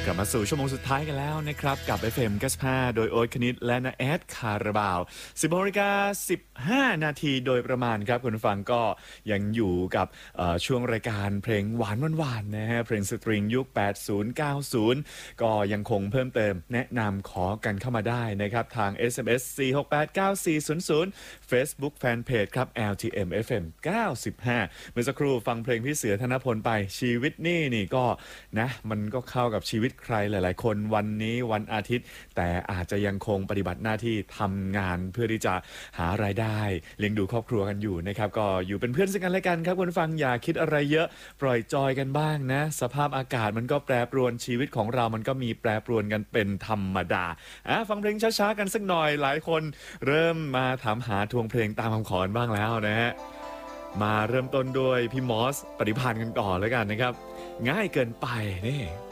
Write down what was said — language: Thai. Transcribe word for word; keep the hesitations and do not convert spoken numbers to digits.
ลับมาสู่ชั่วโมงสุดท้ายกันแล้วนะครับกับ เอฟ เอ็ม เก้าสิบห้าโดยโอ๊ตคณิตและนาแอดคาราบาว สิบ นาฬิกา สิบห้า นาทีโดยประมาณครับคุณผู้ฟังก็ยังอยู่กับช่วงรายการเพลงหวานหวานๆนะฮะเพลงสตริงยุค แปดสิบ เก้าสิบ ก็ยังคงเพิ่มเติมแนะนำขอกันเข้ามาได้นะครับทาง เอส เอ็ม เอส สี่ หก แปด เก้า สี่ ศูนย์ ศูนย์ Facebook Fanpage ครับ แอล ที เอ็ม เอฟ เอ็ม เก้าสิบห้า เมื่อสักครู่ฟังเพลงพี่เสือธนพลไปชีวิตนี่นี่ก็นะมันก็เข้ากับชีวิตใครหลายๆคนวันนี้วันอาทิตย์แต่อาจจะยังคงปฏิบัติหน้าที่ทำงานเพื่อที่จะหารายได้เลี้ยงดูครอบครัวกันอยู่นะครับก็อยู่เป็นเพื่อนซึ่งกันและกันครับคุณฟังอย่าคิดอะไรเยอะปล่อยจอยกันบ้างนะสภาพอากาศมันก็แปรปรวนชีวิตของเรามันก็มีแปรปรวนกันเป็นธรรมดาอ่ะฟังเพลงช้าๆกันสักหน่อยหลายคนเริ่มมาถามหาทวงเพลงตามคำขอบ้างแล้วนะฮะมาเริ่มต้นด้วยพี่มอสปฏิพันธ์กันก่อนแล้วกันนะครับง่ายเกินไปนี่